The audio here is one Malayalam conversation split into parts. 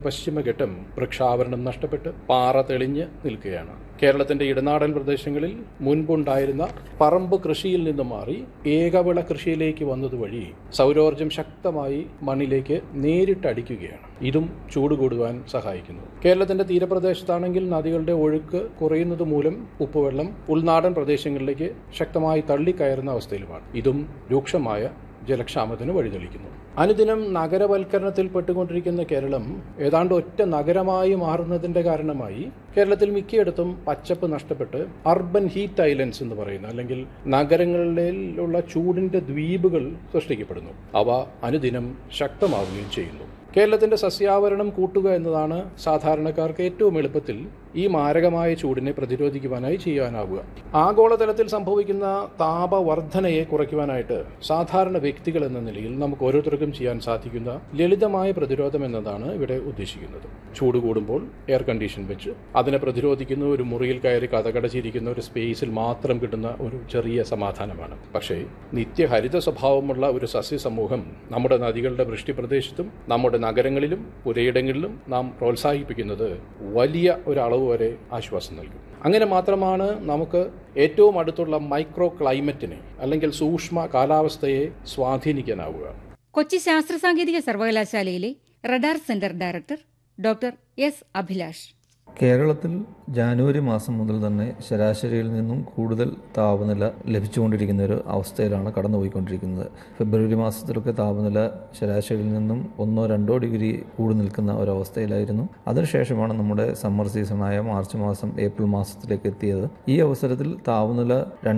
പശ്ചിമഘട്ടം വൃക്ഷാവരണം നഷ്ടപ്പെട്ട് പാറ തെളിഞ്ഞ് നിൽക്കുകയാണ്. കേരളത്തിന്റെ ഇടനാടൻ പ്രദേശങ്ങളിൽ മുൻപുണ്ടായിരുന്ന പറമ്പ് കൃഷിയിൽ നിന്നും മാറി ഏകവിള കൃഷിയിലേക്ക് വന്നതുവഴി സൗരോർജ്ജം ശക്തമായി മണ്ണിലേക്ക് നേരിട്ടടിക്കുകയാണ്. ഇതും ചൂട് കൂടുവാൻ സഹായിക്കുന്നു. കേരളത്തിന്റെ തീരപ്രദേശത്താണെങ്കിൽ നദികളുടെ ഒഴുക്ക് കുറയുന്നത് മൂലം ഉപ്പുവെള്ളം ഉൾനാടൻ പ്രദേശങ്ങളിലേക്ക് ശക്തമായി തള്ളിക്കയറുന്ന അവസ്ഥയിലുമാണ്. ഇതും രൂക്ഷമായ ജലക്ഷാമത്തിന് വഴിതെളിക്കുന്നു. അനുദിനം നഗരവൽക്കരണത്തിൽ പെട്ടുകൊണ്ടിരിക്കുന്ന കേരളം ഏതാണ്ട് ഒറ്റ നഗരമായി മാറുന്നതിന്റെ കാരണമായി കേരളത്തിൽ മിക്കയിടത്തും പച്ചപ്പ് നഷ്ടപ്പെട്ട് അർബൻ ഹീറ്റ് ഐലൻഡ്സ് എന്ന് പറയുന്ന അല്ലെങ്കിൽ നഗരങ്ങളിലുള്ള ചൂടിന്റെ ദ്വീപുകൾ സൃഷ്ടിക്കപ്പെടുന്നു. അവ അനുദിനം ശക്തമാവുകയും ചെയ്യുന്നു. കേരളത്തിന്റെ സസ്യാവരണം കൂട്ടുക എന്നതാണ് സാധാരണക്കാർക്ക് ഏറ്റവും എളുപ്പത്തിൽ ഈ മാരകമായ ചൂടിനെ പ്രതിരോധിക്കുവാനായി ചെയ്യാനാവുക. ആഗോളതലത്തിൽ സംഭവിക്കുന്ന താപവർദ്ധനയെ കുറയ്ക്കുവാനായിട്ട് സാധാരണ വ്യക്തികൾ എന്ന നിലയിൽ നമുക്ക് ഓരോരുത്തർക്കും ചെയ്യാൻ സാധിക്കുന്ന ലളിതമായ പ്രതിരോധം എന്നതാണ് ഇവിടെ ഉദ്ദേശിക്കുന്നത്. ചൂട് കൂടുമ്പോൾ എയർ കണ്ടീഷൻ വെച്ച് അതിനെ പ്രതിരോധിക്കുന്ന ഒരു മുറിയിൽ കയറി കതകടച്ചിരിക്കുന്ന ഒരു സ്പേസിൽ മാത്രം കിട്ടുന്ന ഒരു ചെറിയ സമാധാനമാണ്. പക്ഷേ നിത്യഹരിത സ്വഭാവമുള്ള ഒരു സസ്യസമൂഹം നമ്മുടെ നദികളുടെ വൃഷ്ടിപ്രദേശത്തും നമ്മുടെ നഗരങ്ങളിലും പുരയിടങ്ങളിലും നാം പ്രോത്സാഹിപ്പിക്കുന്നത് വലിയ ഒരളവ് വരെ ആശ്വാസം നൽകും. അങ്ങനെ മാത്രമാണ് നമുക്ക് ഏറ്റവും അടുത്തുള്ള മൈക്രോ ക്ലൈമറ്റിനെ അല്ലെങ്കിൽ സൂക്ഷ്മ കാലാവസ്ഥയെ സ്വാധീനിക്കാനാവുക. കൊച്ചി ശാസ്ത്ര സാങ്കേതിക സർവകലാശാലയിലെ radar centre director doctor S Abhilash. കേരളത്തിൽ ജാനുവരി മാസം മുതൽ തന്നെ ശരാശരിയിൽ നിന്നും കൂടുതൽ താപനില ലഭിച്ചുകൊണ്ടിരിക്കുന്ന ഒരു അവസ്ഥയിലാണ് കടന്നുപോയിക്കൊണ്ടിരിക്കുന്നത്. ഫെബ്രുവരി മാസത്തിലൊക്കെ താപനില ശരാശരിയിൽ നിന്നും 1-2 ഡിഗ്രി കൂടി നിൽക്കുന്ന ഒരവസ്ഥയിലായിരുന്നു. അതിനുശേഷമാണ് നമ്മുടെ സമ്മർ സീസണായ മാർച്ച് മാസം ഏപ്രിൽ മാസത്തിലേക്ക് എത്തിയത്. ഈ അവസരത്തിൽ താപനില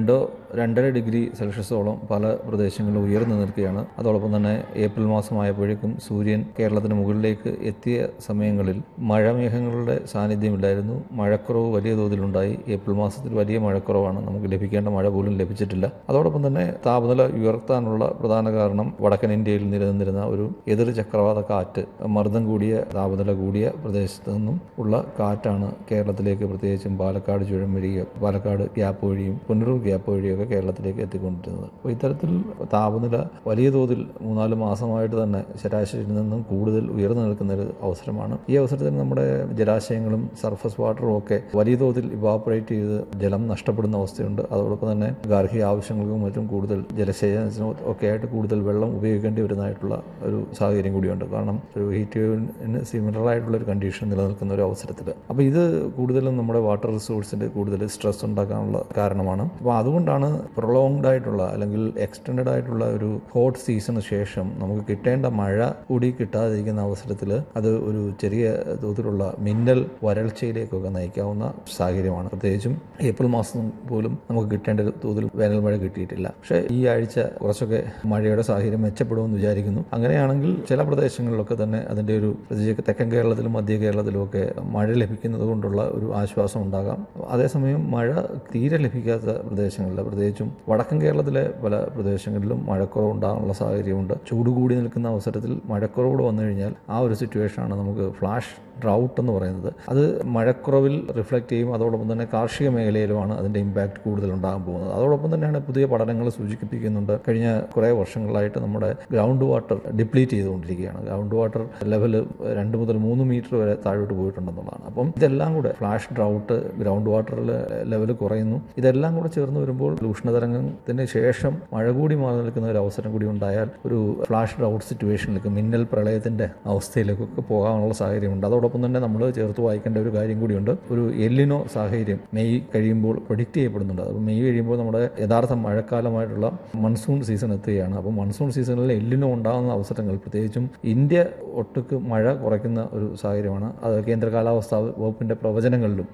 2-2.5 ഡിഗ്രി സെൽഷ്യസോളം പല പ്രദേശങ്ങളിലും ഉയർന്നു നിൽക്കുകയാണ്. അതോടൊപ്പം തന്നെ ഏപ്രിൽ മാസമായപ്പോഴേക്കും സൂര്യൻ കേരളത്തിന് മുകളിലേക്ക് എത്തിയ സമയങ്ങളിൽ മഴമേഘങ്ങളുടെ സാന്നിധ്യമില്ലായിരുന്നു. മഴക്കുറവ് വലിയ തോതിലുണ്ടായി. ഏപ്രിൽ മാസത്തിൽ വലിയ മഴക്കുറവാണ്. നമുക്ക് ലഭിക്കേണ്ട മഴ പോലും ലഭിച്ചിട്ടില്ല. അതോടൊപ്പം തന്നെ താപനില ഉയർത്താനുള്ള പ്രധാന കാരണം വടക്കൻ ഇന്ത്യയിൽ നിലനിന്നിരുന്ന ഒരു എതിർ ചക്രവാത കാറ്റ്, മർദ്ദം കൂടിയ താപനില കൂടിയ പ്രദേശത്ത് നിന്നും ഉള്ള കാറ്റാണ് കേരളത്തിലേക്ക്, പ്രത്യേകിച്ചും പാലക്കാട് ചുരം വഴിയോ പാലക്കാട് ഗ്യാപ്പ് വഴിയും പുനലൂർ ഗ്യാപ്പ് വഴിയൊക്കെ കേരളത്തിലേക്ക് എത്തിക്കൊണ്ടിരുന്നത്. അപ്പോൾ ഇത്തരത്തിൽ താപനില വലിയ തോതിൽ 3-4 മാസമായിട്ട് തന്നെ ശരാശരിയിൽ നിന്നും കൂടുതൽ ഉയർന്നു നിൽക്കുന്ന ഒരു അവസരമാണ്. ഈ അവസരത്തിൽ നമ്മുടെ ജലാശയങ്ങളും സർഫസ് വാട്ടറും ഒക്കെ വലിയ തോതിൽ ഇവാപ്പറേറ്റ് ചെയ്ത് ജലം നഷ്ടപ്പെടുന്ന അവസ്ഥയുണ്ട്. അതോടൊപ്പം തന്നെ ഗാർഹിക ആവശ്യങ്ങൾക്കും മറ്റും കൂടുതൽ ജലസേചനത്തിനും ഒക്കെ ആയിട്ട് കൂടുതൽ വെള്ളം ഉപയോഗിക്കേണ്ടി വരുന്നതായിട്ടുള്ള ഒരു സാഹചര്യം കൂടിയുണ്ട്. കാരണം ഒരു ഹീറ്റ് വേവിന് സിമിലർ ആയിട്ടുള്ള ഒരു കണ്ടീഷൻ നിലനിൽക്കുന്ന ഒരു അവസരത്തിൽ അപ്പോൾ ഇത് കൂടുതലും നമ്മുടെ വാട്ടർ റിസോഴ്സിന് കൂടുതൽ സ്ട്രെസ് ഉണ്ടാക്കാനുള്ള കാരണമാണ്. അപ്പോൾ അതുകൊണ്ടാണ് പ്രൊളോങ്ഡ് ആയിട്ടുള്ള അല്ലെങ്കിൽ എക്സ്റ്റെൻഡ് ആയിട്ടുള്ള ഒരു ഹോട്ട് സീസണിന് ശേഷം നമുക്ക് കിട്ടേണ്ട മഴ കൂടി കിട്ടാതിരിക്കുന്ന അവസരത്തിൽ അത് ഒരു ചെറിയ തോതിലുള്ള മിന്നൽ വരൾച്ചയിലേക്കൊക്കെ നയിക്കാവുന്ന സാഹചര്യമാണ്. പ്രത്യേകിച്ചും ഏപ്രിൽ മാസം പോലും നമുക്ക് കിട്ടേണ്ട തോതിൽ വേനൽ മഴ കിട്ടിയിട്ടില്ല. പക്ഷേ ഈ ആഴ്ച കുറച്ചൊക്കെ മഴയുടെ സാഹചര്യം മെച്ചപ്പെടുമെന്ന് വിചാരിക്കുന്നു. അങ്ങനെയാണെങ്കിൽ ചില പ്രദേശങ്ങളിലൊക്കെ തന്നെ അതിൻ്റെ ഒരു തെക്കൻ കേരളത്തിലും മധ്യ കേരളത്തിലും ഒക്കെ മഴ ലഭിക്കുന്നത് കൊണ്ടുള്ള ഒരു ആശ്വാസം ഉണ്ടാകാം. അതേസമയം മഴ തീരെ ലഭിക്കാത്ത പ്രദേശങ്ങളിൽ, പ്രത്യേകിച്ചും വടക്കൻ കേരളത്തിലെ പല പ്രദേശങ്ങളിലും മഴക്കുറവ് ഉണ്ടാകാനുള്ള സാഹചര്യമുണ്ട്. ചൂട് കൂടി നിൽക്കുന്ന അവസരത്തിൽ മഴക്കുറവ് വന്നു കഴിഞ്ഞാൽ ആ ഒരു സിറ്റുവേഷനാണ് നമുക്ക് ഫ്ലാഷ് ഡ്രൗട്ട് എന്ന് പറയുന്നത്. അത് മഴക്കുറവിൽ റിഫ്ലക്റ്റ് ചെയ്യും. അതോടൊപ്പം തന്നെ കാർഷിക മേഖലയിലുമാണ് അതിൻ്റെ ഇമ്പാക്റ്റ് കൂടുതൽ ഉണ്ടാകാൻ പോകുന്നത്. അതോടൊപ്പം തന്നെയാണ് പുതിയ പഠനങ്ങൾ സൂചിപ്പിക്കുന്നുണ്ട്, കഴിഞ്ഞ കുറേ വർഷങ്ങളായിട്ട് നമ്മുടെ ഗ്രൗണ്ട് വാട്ടർ ഡിപ്ലീറ്റ് ചെയ്തുകൊണ്ടിരിക്കുകയാണ്. ഗ്രൗണ്ട് വാട്ടർ ലെവൽ 2 മുതൽ 3 മീറ്റർ വരെ താഴോട്ട് പോയിട്ടുണ്ടെന്നുള്ളതാണ്. അപ്പം ഇതെല്ലാം കൂടെ flash drought, ground water level കുറയുന്നു, ഇതെല്ലാം കൂടെ ചേർന്ന് വരുമ്പോൾ ഉഷ്ണതരംഗത്തിന് ശേഷം മഴ കൂടി മാറി നിൽക്കുന്ന ഒരു അവസരം കൂടി ഉണ്ടായാൽ ഒരു ഫ്ലാഷ് ഡ്രൗട്ട് സിറ്റുവേഷനിലേക്ക്, മിന്നൽ പ്രളയത്തിൻ്റെ അവസ്ഥയിലേക്കൊക്കെ പോകാനുള്ള സാഹചര്യമുണ്ട്. അതോടൊപ്പം തന്നെ നമ്മൾ ചേർത്ത് വായിക്കേണ്ട ഒരു കാര്യം കൂടിയുണ്ട്. ഒരു എല്ലിനോ സാഹചര്യം മെയ് കഴിയുമ്പോൾ പ്രൊഡിക്റ്റ് ചെയ്യപ്പെടുന്നുണ്ട്. അപ്പോൾ മെയ് കഴിയുമ്പോൾ നമ്മുടെ യഥാർത്ഥ മഴക്കാലമായിട്ടുള്ള മൺസൂൺ സീസൺ എത്തുകയാണ്. അപ്പോൾ മൺസൂൺ സീസണിൽ എല്ലിനോ ഉണ്ടാകുന്ന അവസരങ്ങൾ, പ്രത്യേകിച്ചും ഇന്ത്യ ഒട്ടുക്ക് മഴ കുറയ്ക്കുന്ന ഒരു സാഹചര്യമാണ്. അത് കേന്ദ്ര കാലാവസ്ഥാ വകുപ്പിന്റെ പ്രവചനങ്ങളിലും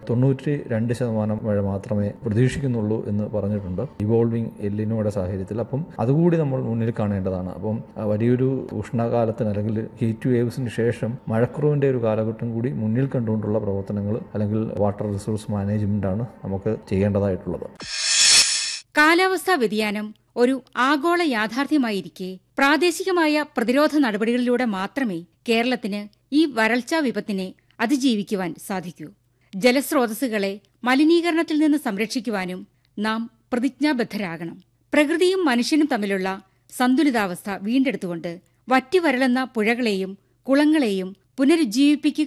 92% മഴ മാത്രമേ പ്രതീക്ഷിക്കുന്നുള്ളൂ എന്ന് പറഞ്ഞിട്ടുണ്ട് ഇവോൾവിംഗ് എല്ലിനോയുടെ സാഹചര്യത്തിൽ. അപ്പം അതുകൂടി നമ്മൾ മുന്നിൽ കാണേണ്ടതാണ്. അപ്പം വലിയൊരു ഉഷ്ണകാലത്തിന് അല്ലെങ്കിൽ ഹീറ്റ് വേവ്സിന് ശേഷം മഴക്കുറവിന്റെ ഒരു കാലഘട്ടം കൂടി മുന്നിൽ കണ്ടുകൊണ്ടുള്ള പ്രവർത്തനങ്ങൾ അല്ലെങ്കിൽ വാട്ടർ റിസോഴ്സ് മാനേജ്മെന്റാണ് നമുക്ക് ചെയ്യേണ്ടതായിട്ടുള്ളത്. കാലാവസ്ഥാ വ്യതിയാനം ഒരു ആഗോള യാഥാർത്ഥ്യമായിരിക്കെ പ്രാദേശികമായ പ്രതിരോധ നടപടികളിലൂടെ മാത്രമേ കേരളത്തിന് ഈ വരൾച്ചാ വിപത്തിനെ അതിജീവിക്കുവാൻ സാധിക്കൂ. ജലസ്രോതസ്സുകളെ മലിനീകരണത്തിൽ നിന്ന് സംരക്ഷിക്കുവാനും നാം പ്രതിജ്ഞാബദ്ധരാകണം. പ്രകൃതിയും മനുഷ്യനും തമ്മിലുള്ള സന്തുലിതാവസ്ഥ വീണ്ടെടുത്തുകൊണ്ട് വറ്റിവരളുന്ന പുഴകളെയും കുളങ്ങളെയും പുനരുജ്ജീവിപ്പിക്കുക